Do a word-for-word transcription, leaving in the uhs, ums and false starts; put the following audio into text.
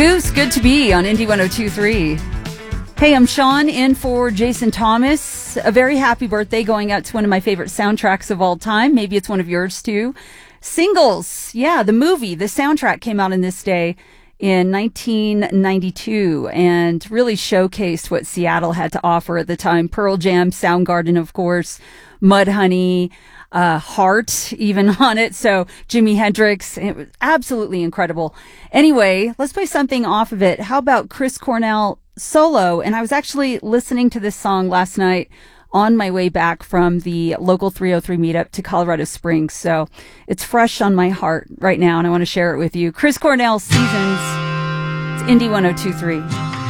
Goose, good to be on Indie one oh two point three. Hey, I'm Sean in for Jason Thomas. A very happy birthday going out to one of my favorite soundtracks of all time. Maybe it's one of yours too. Singles. Yeah, the movie, the soundtrack came out in this day in nineteen ninety-two and really showcased what Seattle had to offer at the time. Pearl Jam, Soundgarden, of course, Mudhoney, uh, Heart even on it. So Jimi Hendrix, it was absolutely incredible. Anyway, let's play something off of it. How about Chris Cornell solo? And I was actually listening to this song last night on my way back from the local three oh three meetup to Colorado Springs. So it's fresh on my heart right now, and I want to share it with you. Chris Cornell, Seasons. It's Indie one oh two point three.